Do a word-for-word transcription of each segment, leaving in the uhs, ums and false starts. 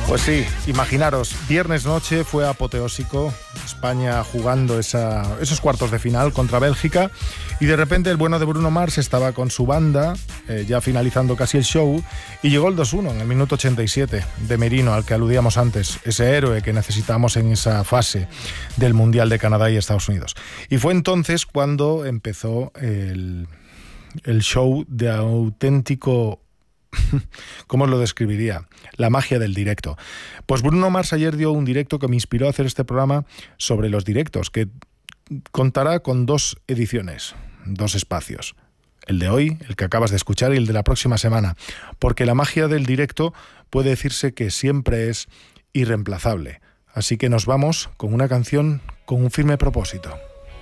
Pues sí, imaginaros, viernes noche fue apoteósico, España jugando esa, esos cuartos de final contra Bélgica, y de repente el bueno de Bruno Mars estaba con su banda, eh, ya finalizando casi el show, y llegó el dos uno en el minuto ochenta y siete de Merino, al que aludíamos antes, ese héroe que necesitamos en esa fase del Mundial de Canadá y Estados Unidos. Y fue entonces cuando empezó el, el show de auténtico... ¿Cómo os lo describiría? La magia del directo. Pues Bruno Mars ayer dio un directo que me inspiró a hacer este programa sobre los directos, que contará con dos ediciones, dos espacios. El de hoy, el que acabas de escuchar, y el de la próxima semana. Porque la magia del directo puede decirse que siempre es irreemplazable. Así que nos vamos con una canción con un firme propósito.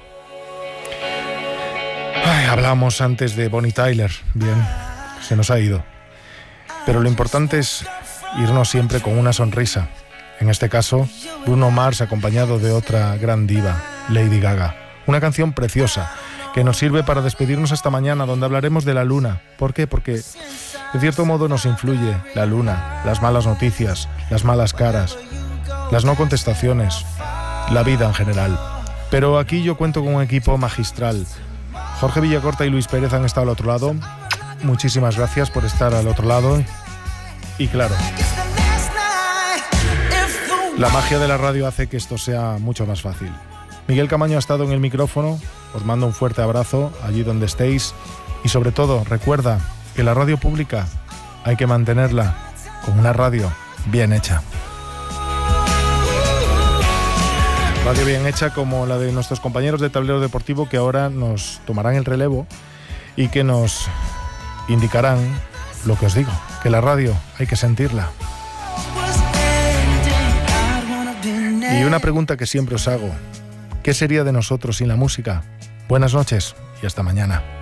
Ay, hablamos antes de Bonnie Tyler. Bien, se nos ha ido. Pero lo importante es irnos siempre con una sonrisa. En este caso, Bruno Mars acompañado de otra gran diva, Lady Gaga. Una canción preciosa que nos sirve para despedirnos esta mañana, donde hablaremos de la luna. ¿Por qué? Porque de cierto modo nos influye la luna, las malas noticias, las malas caras, las no contestaciones, la vida en general. Pero aquí yo cuento con un equipo magistral. Jorge Villacorta y Luis Pérez han estado al otro lado. Muchísimas gracias por estar al otro lado. Y claro, la magia de la radio hace que esto sea mucho más fácil. Miguel Camaño ha estado en el micrófono. Os mando un fuerte abrazo allí donde estéis. Y sobre todo, recuerda que la radio pública hay que mantenerla como una radio bien hecha. Radio bien hecha como la de nuestros compañeros de Tablero Deportivo, que ahora nos tomarán el relevo y que nos indicarán lo que os digo, que la radio hay que sentirla. Y una pregunta que siempre os hago: ¿qué sería de nosotros sin la música? Buenas noches y hasta mañana.